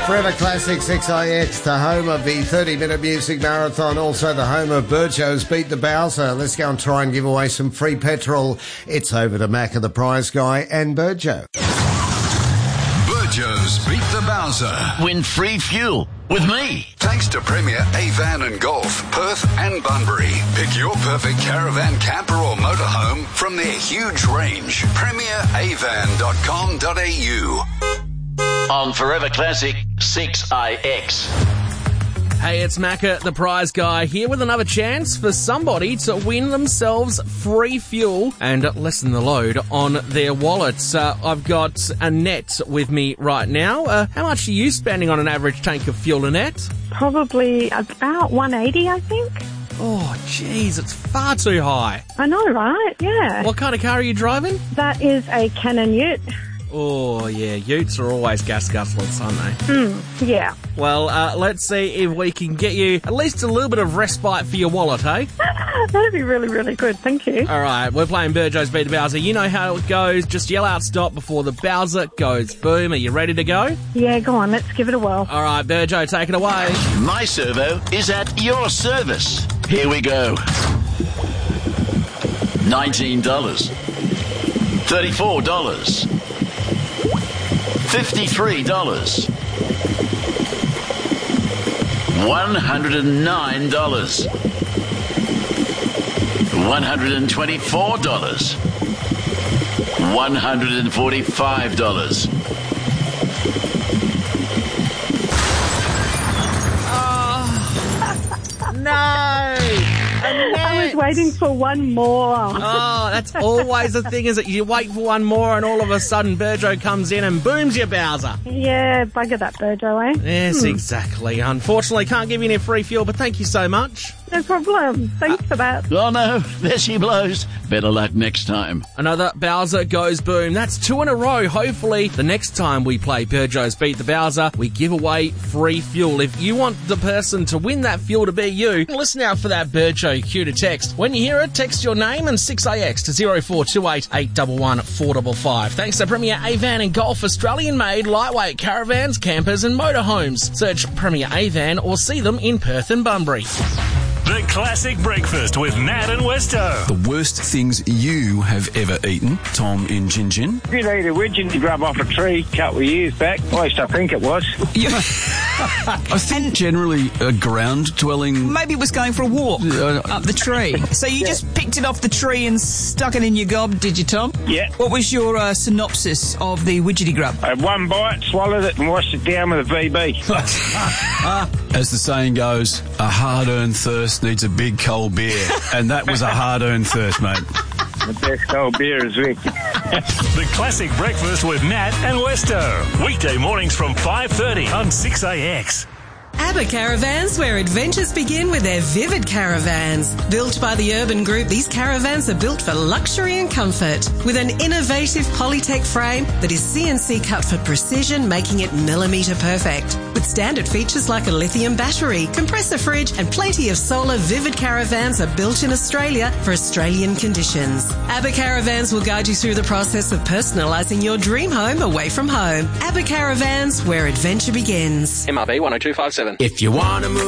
Forever Classic 6IX, the home of the 30-minute music marathon, also the home of Burjo's Beat the Bowser. Let's go and try and give away some free petrol. It's over to Macca, the prize guy, and Burjo. Burjo's Beat the Bowser. Win free fuel with me. Thanks to Premier Avan and Golf, Perth and Bunbury. Pick your perfect caravan, camper or motorhome from their huge range. PremierAvan.com.au. On Forever Classic 6IX. Hey, it's Macca, the prize guy, here with another chance for somebody to win themselves free fuel and lessen the load on their wallets. I've got Annette with me right now. How much are you spending on an average tank of fuel, Annette? Probably about 180, I think. Oh, jeez, it's far too high. I know, right? Yeah. What kind of car are you driving? That is a Canon Ute. Oh, yeah, utes are always gas guzzlers, aren't they? Yeah. Well, let's see if we can get you at least a little bit of respite for your wallet, hey? That'd be really, really good. Thank you. All right, we're playing Burjo's Beat the Bowser. You know how it goes. Just yell out stop before the Bowser goes boom. Are you ready to go? Yeah, go on. Let's give it a whirl. All right, Burjo, take it away. My servo is at your service. Here we go. $19. $34. $53. $109. $124. $145. No! I was waiting for one more. Oh, that's always the thing, is that you wait for one more and all of a sudden Burjo comes in and booms your Bowser. Yeah, bugger that Burjo, eh? Yes, exactly. Unfortunately, can't give you any free fuel, but thank you so much. No problem. Thanks for that. Oh no, there she blows. Better luck next time. Another Bowser goes boom. That's 2 in a row. Hopefully, the next time we play Burjo's Beat the Bowser, we give away free fuel. If you want the person to win that fuel to be you, listen out for that Burjo cue to text. When you hear it, text your name and 6IX to 0428 811 455. Thanks to Premier Avan and Golf, Australian-made lightweight caravans, campers and motorhomes. Search Premier Avan or see them in Perth and Bunbury. The Classic Breakfast with Nat and Westo. The worst things you have ever eaten, Tom in Gin Gin. If you'd eat a widgeon grub off a tree a couple of years back, at least I think it was. Yeah. I think generally a ground-dwelling... Maybe it was going for a walk up the tree. So you just picked it off the tree and stuck it in your gob, did you, Tom? Yeah. What was your synopsis of the widgety grub? I had one bite, swallowed it and washed it down with a VB. As the saying goes, a hard-earned thirst needs a big cold beer. And that was a hard-earned thirst, mate. The best cold beer is Vic. The Classic Breakfast with Nat and Westo. Weekday mornings from 5:30 on 6IX. ABBA Caravans, where adventures begin with their Vivid Caravans. Built by the Urban Group, these caravans are built for luxury and comfort. With an innovative Polytech frame that is CNC cut for precision, making it millimetre perfect. With standard features like a lithium battery, compressor fridge and plenty of solar, Vivid Caravans are built in Australia for Australian conditions. ABBA Caravans will guide you through the process of personalising your dream home away from home. ABBA Caravans, where adventure begins. MRB 10257. If you want to move